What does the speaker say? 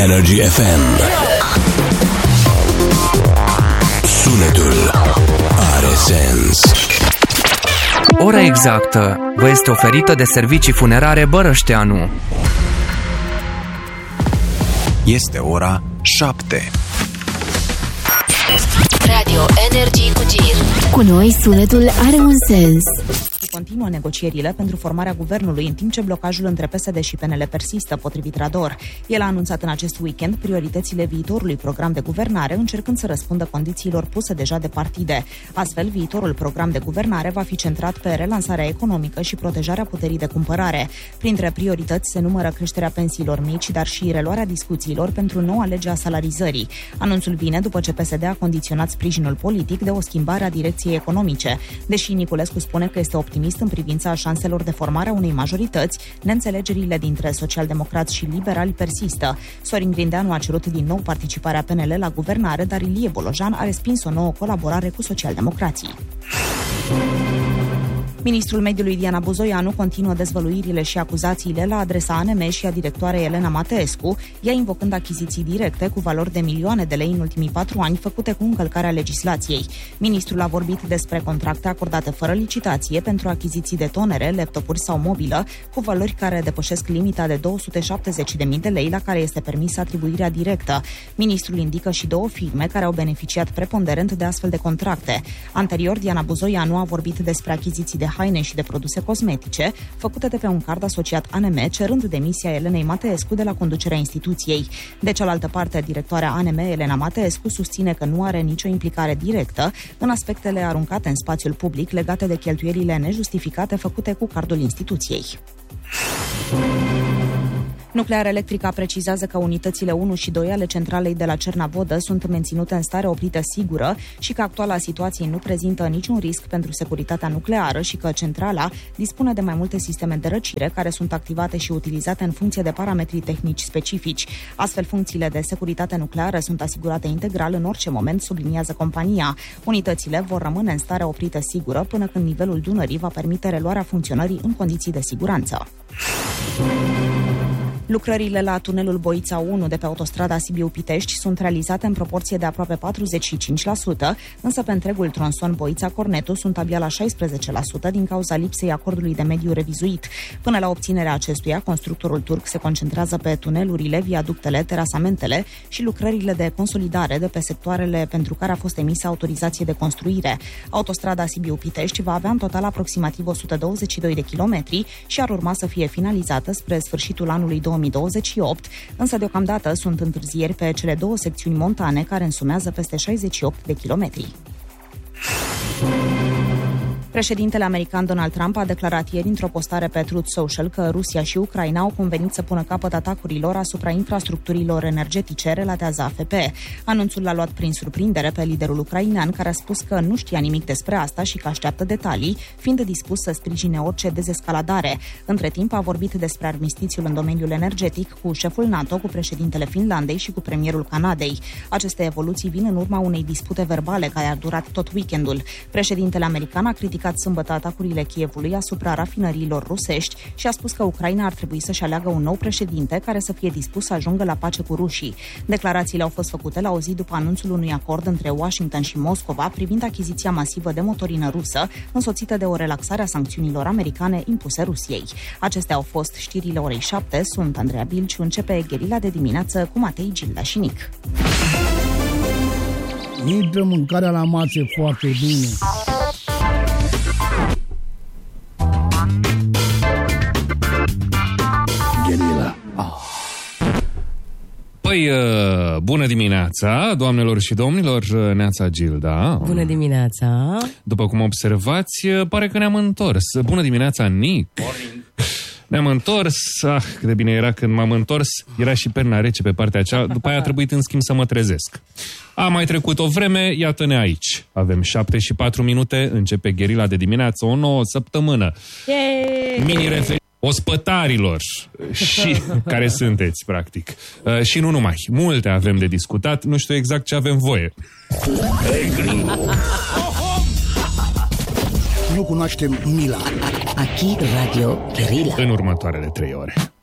Energy FM. Sunetul are sens. Ora exactă vă este oferită de Servicii Funerare Bărășteanu. Este ora 7. Radio Energy cu Gir. Cu noi sunetul are un sens. Continuă negocierile pentru formarea guvernului, în timp ce blocajul între PSD și PNL persistă, potrivit Rador. El a anunțat în acest weekend prioritățile viitorului program de guvernare, încercând să răspundă condițiilor puse deja de partide. Astfel, viitorul program de guvernare va fi centrat pe relansarea economică și protejarea puterii de cumpărare. Printre priorități se numără creșterea pensiilor mici, dar și reluarea discuțiilor pentru noua lege a salarizării. Anunțul vine după ce PSD a condiționat sprijinul politic de o schimbare a direcției economice. Deși Niculescu spune că este optimist în privința șanselor de formare a unei majorități, neînțelegerile dintre socialdemocrați și liberali persistă. Sorin Grindeanu a cerut din nou participarea PNL la guvernare, dar Ilie Bolojan a respins o nouă colaborare cu socialdemocrații. Ministrul Mediului Diana Buzoianu continuă dezvăluirile și acuzațiile la adresa ANM și a directoarei Elena Mateescu, ea invocând achiziții directe cu valori de milioane de lei în ultimii 4 ani făcute cu încălcarea legislației. Ministrul a vorbit despre contracte acordate fără licitație pentru achiziții de tonere, laptopuri sau mobilă, cu valori care depășesc limita de 270.000 de lei la care este permisă atribuirea directă. Ministrul indică și 2 firme care au beneficiat preponderent de astfel de contracte. Anterior, Diana Buzoianu a vorbit despre achiziții de haine și de produse cosmetice, făcute de pe un card asociat ANM, cerând demisia Elenei Mateescu de la conducerea instituției. De cealaltă parte, directoarea ANM, Elena Mateescu, susține că nu are nicio implicare directă în aspectele aruncate în spațiul public legate de cheltuielile nejustificate făcute cu cardul instituției. Nuclearelectrica precizează că unitățile 1 și 2 ale centralei de la Cernavodă sunt menținute în stare oprită sigură și că actuala situație nu prezintă niciun risc pentru securitatea nucleară și că centrala dispune de mai multe sisteme de răcire care sunt activate și utilizate în funcție de parametrii tehnici specifici. Astfel, funcțiile de securitate nucleară sunt asigurate integral în orice moment, subliniază compania. Unitățile vor rămâne în stare oprită sigură până când nivelul Dunării va permite reluarea funcționării în condiții de siguranță. Lucrările la tunelul Boița 1 de pe autostrada Sibiu-Pitești sunt realizate în proporție de aproape 45%, însă pe întregul tronson Boița-Cornetu sunt abia la 16% din cauza lipsei acordului de mediu revizuit. Până la obținerea acestuia, constructorul turc se concentrează pe tunelurile, viaductele, terasamentele și lucrările de consolidare de pe sectoarele pentru care a fost emisă autorizație de construire. Autostrada Sibiu-Pitești va avea în total aproximativ 122 de kilometri și ar urma să fie finalizată spre sfârșitul anului 2028, însă deocamdată sunt întârzieri pe cele 2 secțiuni montane care însumează peste 68 de kilometri. Președintele american Donald Trump a declarat ieri într-o postare pe Truth Social că Rusia și Ucraina au convenit să pună capăt atacurilor asupra infrastructurilor energetice, relatează AFP. Anunțul l-a luat prin surprindere pe liderul ucrainean, care a spus că nu știa nimic despre asta și că așteaptă detalii, fiind dispus să sprijine orice dezescaladare. Între timp a vorbit despre armistițiul în domeniul energetic cu șeful NATO, cu președintele Finlandei și cu premierul Canadei. Aceste evoluții vin în urma unei dispute verbale care a durat tot weekendul. Președintele american a criticat sâmbătă atacurile Kievului asupra rafinăriilor rusești și a spus că Ucraina ar trebui să-și aleagă un nou președinte care să fie dispus să ajungă la pace cu rușii. Declarațiile au fost făcute la o zi după anunțul unui acord între Washington și Moscova privind achiziția masivă de motorină rusă, însoțită de o relaxare a sancțiunilor americane impuse Rusiei. Acestea au fost știrile orei 7. Sunt Andreea Bilciu. Începe Gherila de dimineață cu Matei, Gilda și Nic. Intră mâncarea la masă foarte bine. Păi, bună dimineața, doamnelor și domnilor, Neața Gilda. Bună dimineața. După cum observați, pare că ne-am întors. Bună dimineața, Nic. Ne-am întors, cât de bine era când m-am întors, era și perna rece pe partea aceea, după aia a trebuit în schimb să mă trezesc. A mai trecut o vreme, iată-ne aici. Avem 7:04, începe Gherila de dimineață, o nouă săptămână. Mini-referi ospătarilor și care sunteți, practic. Și nu numai. Multe avem de discutat, nu știu exact ce avem voie. Nu cunoaștem mila. Aici Radio Guerilla. În următoarele 3 ore.